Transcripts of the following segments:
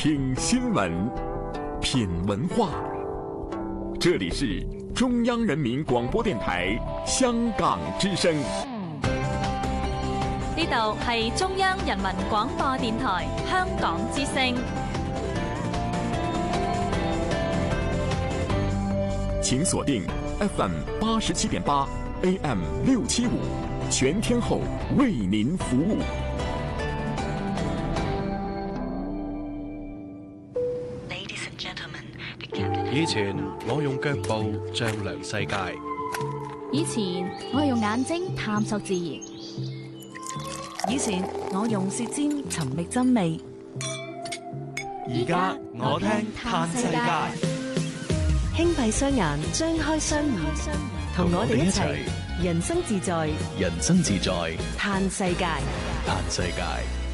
听新闻，品文化。这里是中央人民廣播電台香港之聲。 呢度係中央人民廣播電台香港之聲。 請鎖定 FM 87.8 AM 675，全天候為您服務。 以前我用腳步丈量世界， 以前我係用眼睛探索自然， 以前我用舌尖尋覓真味， 而家我聽嘆世界。 輕閉雙眼，張開雙耳，同我哋一齊人生自在， 人生自在， 嘆世界， 嘆世界。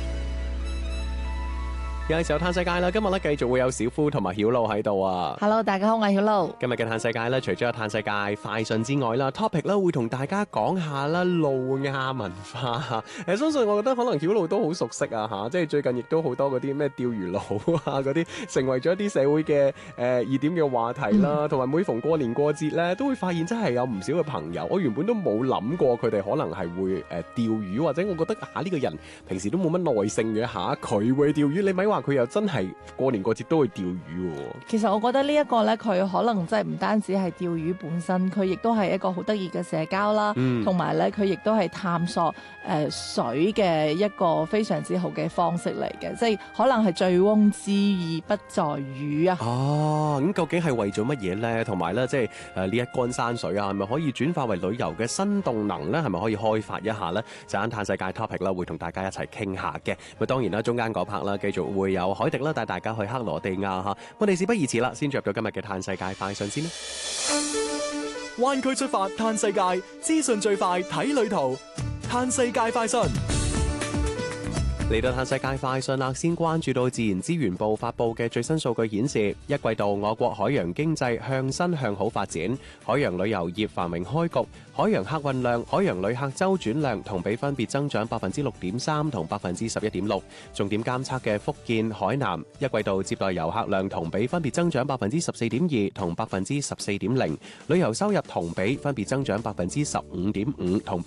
有時候嘆世界啦，今日咧繼續會有小夫同埋曉露喺度啊。 Hello， 大家好，我係曉露。 今日嘅嘆世界咧，除咗有嘆世界快訊之外啦 ，topic 咧會同大家講下啦路亞文化。相信我覺得可能曉露都好熟悉啊吓，即係最近亦都好多嗰啲咩釣魚佬啊嗰啲，成為咗一啲社會嘅熱點嘅話題啦。同埋每逢過年過節咧，都會發現真係有唔少嘅朋友，我原本都冇諗過佢哋可能係會釣魚，或者我覺得呢個人平時都冇乜耐性嘅吓，佢會釣魚，你咪話佢又真係過年過節都會釣魚喎。 其實我覺得呢一個呢，佢可能真係唔單止係釣魚本身，佢亦都係一個好得意嘅社交啦，同埋呢，佢亦都係探索水嘅一個非常之好嘅方式嚟嘅，即係可能係醉翁之意不在魚啊。 哦，咁究竟係為咗乜嘢呢？同埋呢，即係呢一乾山水啊，係咪可以轉化為旅遊嘅新動能呢？係咪可以開發一下呢？就喺嘆世界 topic 啦，會同大家一齊傾下嘅。咁當然啦，中間嗰 part 啦，繼續會有海迪啦，帶大家去克羅地亞吓。我哋事不宜遲啦，先進入到今日嘅嘆世界快訊先啦。 灣區出發嘆世界，資訊最快睇旅途，嘆世界快訊。 嚟到嘆世界快訊啦，先關注到自然資源部發布嘅最新數據顯示，一季度我國海洋經濟向新向好發展，海洋旅遊業繁榮開局，海洋客運量、海洋旅客周轉量同比分別增長6.3%同11.6%。重點監測嘅福建、海南一季度接待遊客量同比分別增長14.2%同14.0%，旅遊收入同比分別增長15.5%同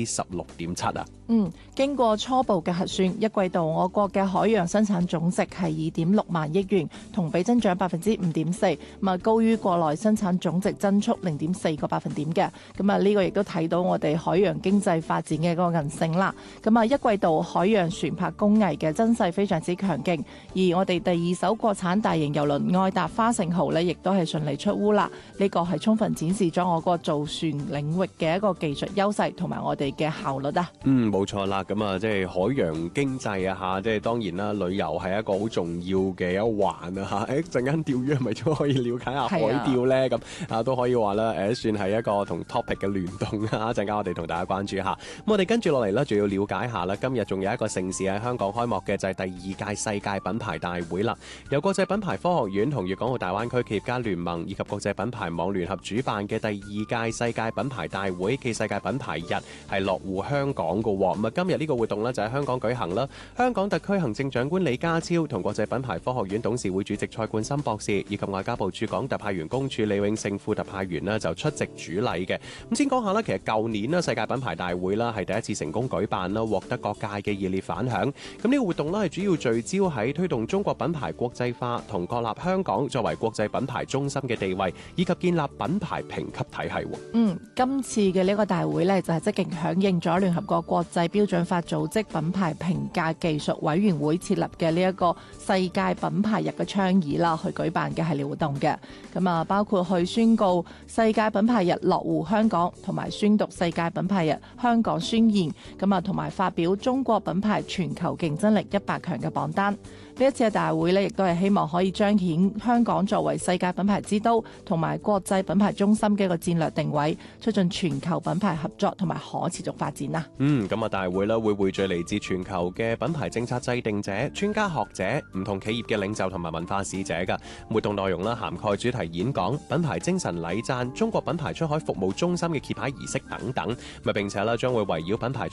16.7%啊。 經過初步嘅核算，一季度我國嘅海洋生產總值係2.6萬億元，同比增長5.4%，高於國內生產總值增速0.4個百分點嘅。呢個亦都睇到我哋海洋經濟發展嘅嗰個韌性啦。一季度海洋船舶工藝嘅增勢非常之強勁，而我哋第二艘國產大型郵輪愛達花城號呢，亦都係順利出塢啦。呢個係充分展示咗我國造船領域嘅一個技術優勢同埋我哋嘅效率啊。 冇錯啦，咁啊，即係海洋經濟啊嚇，即係當然啦，旅遊係一個好重要嘅一環啊嚇。陣間釣魚係咪都可以了解下海釣咧？咁都可以話啦，算係一個同 topic 嘅聯動啊！陣間我哋同大家關注下。咁我哋跟住落嚟咧，仲要了解下啦。今日仲有一個盛事喺香港開幕嘅，就係第2屆世界品牌大會啦。由國際品牌科學院同粵港澳大灣區企業家聯盟以及國際品牌網聯合主辦嘅第2屆世界品牌大會暨世界品牌日係落戶香港㗎喎。咁今日呢個活動呢，就喺香港舉行啦。香港特區行政長官李家超同國際品牌科學院董事會主席蔡冠深博士以及外交部駐港特派員公署李永勝副特派員呢，就出席主禮嘅。咁先講下啦，其實舊年啦世界品牌大會啦係第一次成功舉辦啦，獲得各界嘅熱烈反響。咁呢個活動呢，係主要聚焦喺推動中國品牌國際化同確立香港作為國際品牌中心嘅地位，以及建立品牌評級體系。 今次嘅呢個大會呢，就係積極響應咗聯合國國際標準法組織品牌評價技術委員會設立嘅呢一個世界品牌日嘅倡議啦，去舉辦嘅系列活動嘅。包括去宣告世界品牌日落戶香港，同埋宣讀世界品牌日香港宣言，同埋發表中國品牌全球競爭力100強嘅榜單。呢一次嘅大會呢，亦都係希望可以彰顯香港作為世界品牌之都同埋國際品牌中心嘅一個戰略定位，促進全球品牌合作同埋可持續發展啊。 大會呢會匯聚嚟自全球嘅品牌政策制定者、專家學者、唔同企業嘅領袖同埋文化使者㗎。活動內容啦涵蓋主題演講、品牌精神禮讚、中國品牌出海服務中心嘅揭牌儀式等等。並且啦將會圍繞品牌